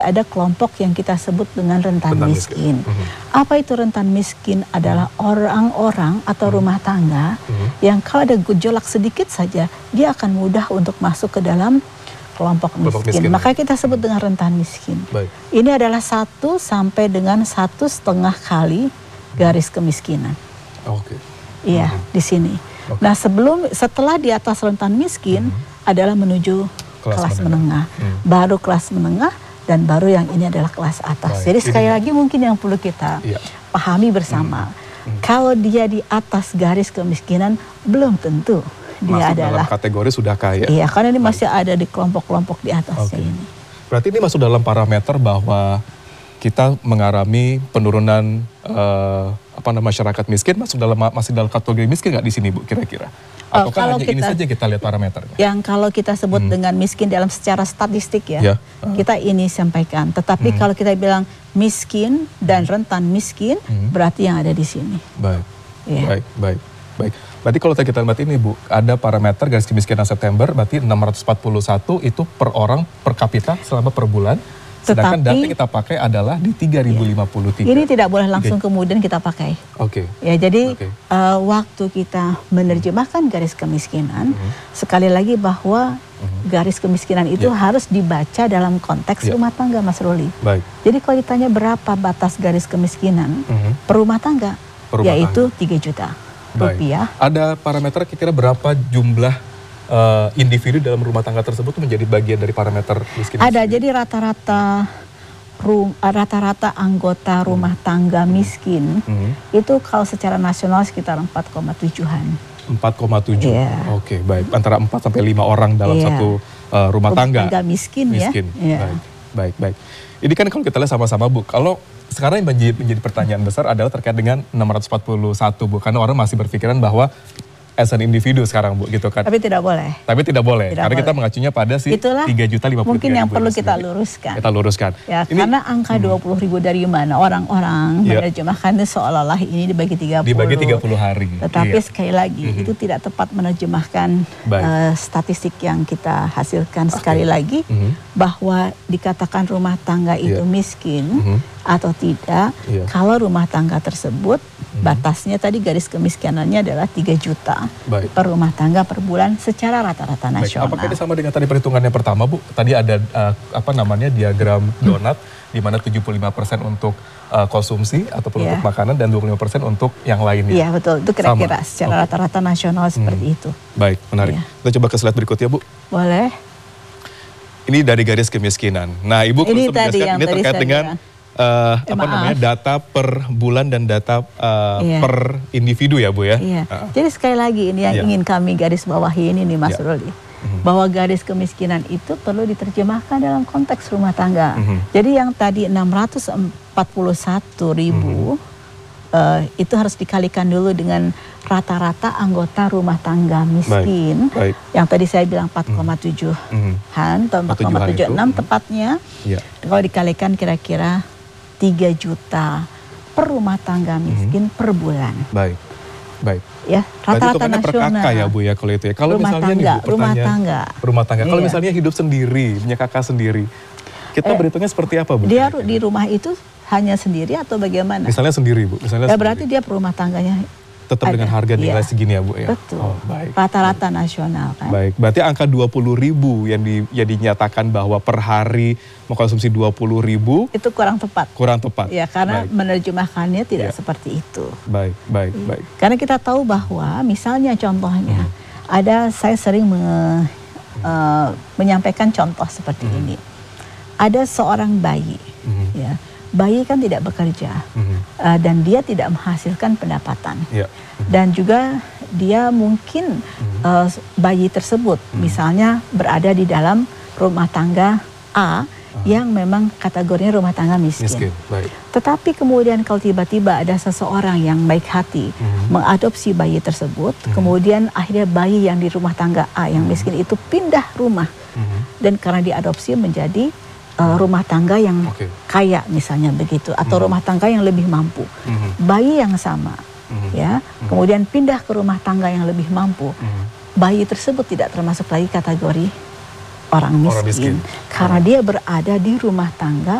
Ada kelompok yang kita sebut dengan rentan miskin. Apa itu rentan miskin? Adalah orang-orang atau rumah tangga yang kalau ada gejolak sedikit saja, dia akan mudah untuk masuk ke dalam kelompok miskin. Maka kita sebut dengan rentan miskin. Baik. Ini adalah 1 sampai dengan 1,5 kali garis kemiskinan. Oke. Iya, di sini. Nah, setelah di atas rentan miskin adalah menuju kelas menengah. Baru kelas menengah dan baru yang ini adalah kelas atas. Jadi sekali lagi mungkin yang perlu kita pahami bersama. Kalau dia di atas garis kemiskinan, belum tentu dia masuk adalah dalam kategori sudah kaya. Iya, karena ini masih ada di kelompok-kelompok di atasnya ini. Berarti ini masuk dalam parameter bahwa kita mengalami penurunan masyarakat miskin, masih dalam kategori miskin nggak di sini, Bu, kira-kira? Ataukah hanya ini saja kita lihat parameternya? Yang kalau kita sebut dengan miskin dalam secara statistik kita ini sampaikan. Tetapi kalau kita bilang miskin dan rentan miskin, berarti yang ada di sini. Baik, ya. baik. Berarti kalau kita lihat ini, Bu, ada parameter garis kemiskinan September, berarti 641 itu per orang per kapita selama per bulan. Sedangkan data yang kita pakai adalah di 3053. Ini tidak boleh langsung kemudian kita pakai. Ya, jadi waktu kita menerjemahkan garis kemiskinan, sekali lagi bahwa garis kemiskinan itu harus dibaca dalam konteks rumah tangga, Mas Ruli. Baik. Jadi kalau ditanya berapa batas garis kemiskinan per rumah tangga, yaitu 3 juta rupiah. Ada parameter kira-kira berapa jumlah individu dalam rumah tangga tersebut menjadi bagian dari parameter miskin? Ada, jadi rata-rata anggota rumah tangga miskin itu kalau secara nasional sekitar 4,7-an. 4,7. Oke, baik. Antara 4 sampai 5 orang dalam satu rumah tangga miskin. Ya. Baik. Ini kan kalau kita lihat sama-sama, Bu, kalau sekarang yang menjadi pertanyaan besar adalah terkait dengan 641, Bu, karena orang masih berpikiran bahwa as an individu sekarang, Bu, gitu kan. Tapi tidak boleh. Karena kita mengacunya pada si 3.053.000. Mungkin yang perlu kita luruskan. Ya, ini, karena angka 20.000 dari mana? Orang-orang menerjemahkan itu seolah-olah ini dibagi 30. Dibagi 30 hari. Tetapi sekali lagi itu tidak tepat menerjemahkan statistik yang kita hasilkan. Sekali lagi bahwa dikatakan rumah tangga itu miskin atau tidak, kalau rumah tangga tersebut batasnya tadi garis kemiskinannya adalah 3 juta per rumah tangga per bulan secara rata-rata nasional. Apakah ini sama dengan tadi perhitungannya pertama, Bu? Tadi ada diagram donat di mana 75% untuk konsumsi ataupun untuk makanan dan 25% untuk yang lainnya. Iya, betul. Itu kira-kira secara rata-rata nasional seperti itu. Baik, menarik. Kita coba ke slide berikutnya, Bu. Boleh. Ini dari garis kemiskinan. Nah, Ibu ini terkait dengan data per bulan dan data per individu ya, Bu, ya. Iya. Jadi sekali lagi ini yang ingin kami garis bawahi ini nih, Mas Ruli. Bahwa garis kemiskinan itu perlu diterjemahkan dalam konteks rumah tangga. Jadi yang tadi 641.000 itu harus dikalikan dulu dengan rata-rata anggota rumah tangga miskin. Yang tadi saya bilang 4,7-an atau 4,76 tepatnya. Kalau dikalikan kira-kira 3 juta per rumah tangga miskin per bulan. Baik. Ya, rata-rata nasional. Per kakak ya, Bu, ya, kalau itu ya. Kalau misalnya nih, Bu, rumah tangga. Kalau misalnya hidup sendiri, punya kakak sendiri, kita berhitungnya seperti apa, Bu? Dia di rumah itu hanya sendiri atau bagaimana? Misalnya sendiri, Bu. Berarti dia per rumah tangganya tetap dengan harga nilai segini ya, Bu, ya? Betul. Rata-rata nasional kan. Baik, berarti angka 20.000 yang dinyatakan bahwa per hari mengkonsumsi 20.000 itu kurang tepat. Ya, karena menerjemahkannya tidak seperti itu. Baik. Karena kita tahu bahwa misalnya contohnya saya sering menyampaikan contoh seperti ini. Ada seorang bayi, ya. Bayi kan tidak bekerja dan dia tidak menghasilkan pendapatan. Dan juga dia mungkin bayi tersebut misalnya berada di dalam rumah tangga A yang memang kategorinya rumah tangga miskin. Tetapi kemudian kalau tiba-tiba ada seseorang yang baik hati mengadopsi bayi tersebut, kemudian akhirnya bayi yang di rumah tangga A yang miskin itu pindah rumah dan karena diadopsi menjadi rumah tangga yang kaya misalnya begitu, atau rumah tangga yang lebih mampu. Bayi yang sama ya, kemudian pindah ke rumah tangga yang lebih mampu. Bayi tersebut tidak termasuk lagi kategori orang miskin. Karena dia berada di rumah tangga